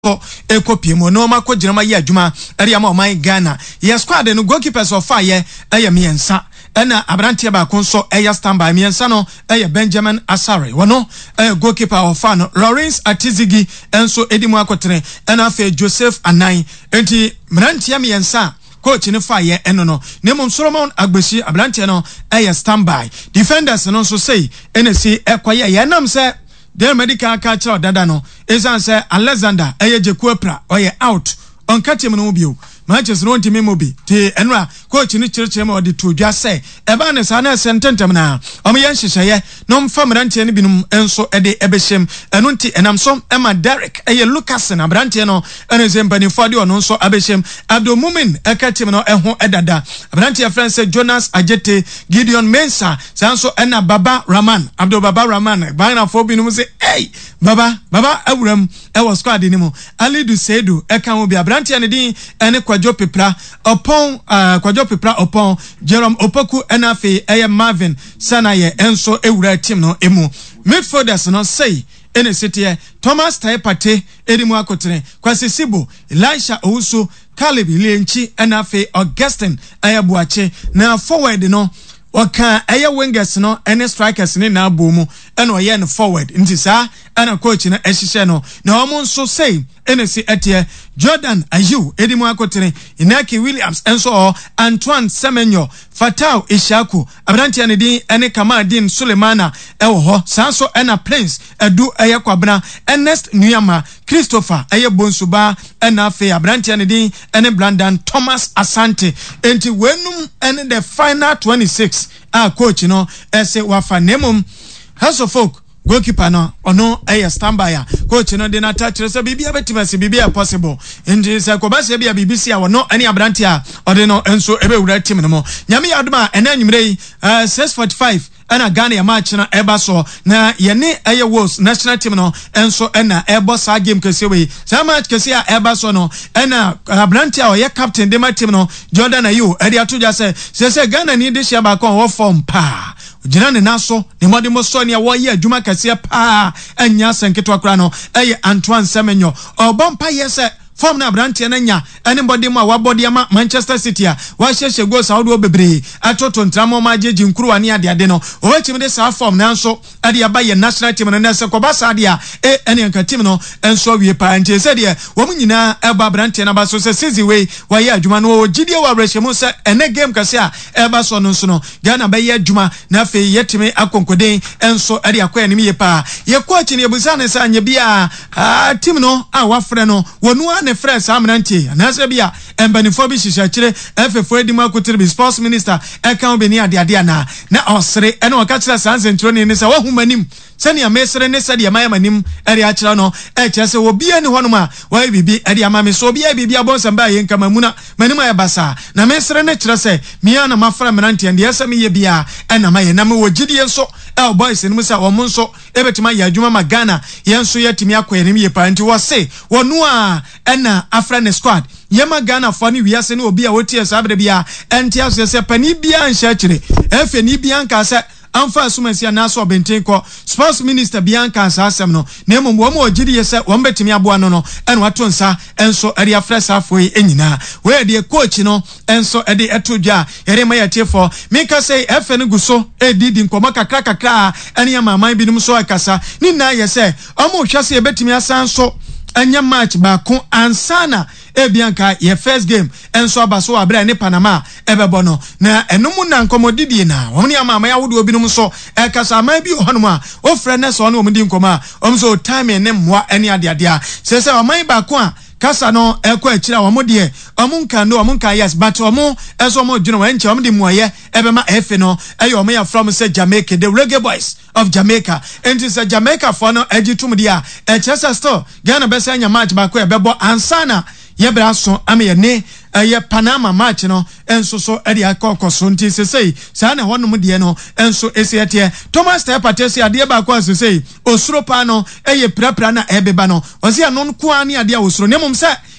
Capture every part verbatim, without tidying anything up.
ekopi mo no ma ko girama ye adwuma ere ama o man Ghana ye squad no goalkeepers of fire eye miensa ena abrantie ba ko nso eye standby miensa no eye Benjamin Asare wono eye goalkeeper of fan Lawrence Atizigi enso edimu akotere ena afa Joseph Anan enti mrantie miensa coach ni fire eno no nemom Solomon Agbeshi abrantie no eye standby defenders no so say ene si ekwaye ye nam se the medical culture dada no esan say Alexander eye Jekuapra oye out on katim no bio matches no ntimi mobi te enra coach ni chirchire ma odi to dwa say eba ne sa na sententem na o me yan hyehyeye no mfa mrantie ne binum enso ede ebehiem eno nti enamsom ema Derek eye Lucas na mrantie no ene zempani fodi ono nso abehiem Abdul Mumin ekatim no eho edada mrantie friend say Jonas Ajete Gideon Mensah sanso ena Baba Rahman Abdul Baba Rahman bana fo binum say hey baba baba awuram e was squad ni mu Alidu Seidu eka ho bia mrantie ne din ene Kwajo Pepra upon uh, Kwajo Pepra upon Jerome Opoku enafe eye Marvin Sanaye enso ewura team no emu midfielders no say ene city Thomas Taipate edimu akotere Kwasi Sibo Elisha Owusu Caleb Lienchi enafe Augustine ayabuache na forward no waka eye wingers no ene strikers ni na abomu ene oye no forward nti sa ana coach na ehihye no na omo nso say ene si etie Jordan Ayew edimu akotere Inaki Williams enso Antoine Semenyo Fatau Ishaku abrantia ne din ene Kamadin Sulemana ewo ho sanso ena Prince edu eye kwabna Ernest Nuyama Christopher eye Bonsuba ena afi abrantia ne din ene Brandon Thomas Asante enti wenum ene the final twenty-six a coach no ese wafa nemum House of Folk goalkeeper no ono eye standby a coach no de na touch so bibia betimase bibia possible nje se ko ba se bia bibisi a wono ani abrante a ode no enso ebe wura team no mo nyame yadoma ena nyimrei uh, six forty-five ana Ghana ya match na eba so na yene eye Wolves national team no enso ena ebo sa game kese we sa match kese a eba so no ena abrante a oye captain de ma team no Jordan Ayew edi atoja se se se Ghana ni de share ba kon wo form pa Jina ne naso ne mode mo so ne wo ye adwuma kase pa anya senketo akra no eye Antoine Semenyo obompa yese form na branche na nya ene body mu a wabody ama Manchester City a wa hyehye goals awdo bebre atoto ntramo ma jeji nkuru ani ade ade no o wachim de sa form na nso ade aba ye national team na se koba sa ade a e ene nka team no enso wie pa nche se de wo mu nyina eba branche na ba so se sizi we wa ye adwuma no o gidie wa brehemu se ene game kase a eba so no nso no Ghana ba ye adwuma na fe yetime akonkoden enso ade akoya ni ye pa ye coach ni ebusa ne sa anya bia a team no a wa frɛ no wonu ne fresh amnanti anase bia embanifo bi hihya kire efefo edimu akotere bi sports minister eka obeni ade ade na na osere ene o ka kire sanse ntro ni se wahumanim sani amesere ne sade amanim ere a kire no e kire se obi ani honom a wa bibi ade amame so obi bibi abonsa ba ye nkama muna manim aye basa na mesere ne kire se mia na mafra mnanti ande yesame ye bia ena maye na me wogidie so el boys ni musa wo monso ebetima ya adwuma ma Ghana yenso yetimi akoye ni ye pa nti wo se wonu a ena afra squad yema Ghana fo ni wiase ne obi a wotie sabre bia enti aso se pani bia nhya kire efe ni bia nka se amfa asumansia na so benten ko sports minister Bianca asasem no na emom wo mo ogidi ye se wo mbetimi aboa no no ene wato nsa enso ere afresh afoi enyina we de coach no enso ede etodwa ere ma yatie for meka say efe ne guso edidi nkoma kakra kakra ene ya maman binum so akasa ni na ye se omo hwase ebetimi asanso anya match ba ko ansana e Bianca ye first game enso abaso abra ne Panama ebebo no na enum na nkomodidie na woni amama ya wodo obinum so e kasa aman bi ohonum a ofre ne so no omdi nkoma omso time ne mmoa ene ade ade a se se aman ba ko a kasa no ekwa akira wo de omun kan no omun kan yes but omun eso mo dwuno enche omde muoye ebema efe no eyo omun ya from say Jamaica the Reggae Boys of Jamaica and is a Jamaica for no ejitum dia e chesa store Ghana besa nya match ba ko ebebo ansana ye bra so ame ne ye Panama match no enso so e dia kokoso nti sesei sa na honum de no enso esiete Thomas Tepatesi ade ba ko sesei osuro pa no eye prapra na ebeba no osi anon ko ani ade a osuro nemum se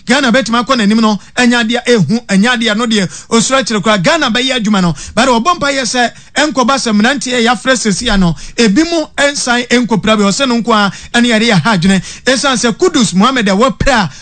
Ghana betima akọ nanim no enya de ehu enya de no de osura kire kwa Ghana ba ye adwuma no ba de obompa ye se enkoba se mnante e ya fresi ya no ebi mu ensan enkopra be ose no nko a ene yare ya hadwene esan se Kudus Mohammed e wopra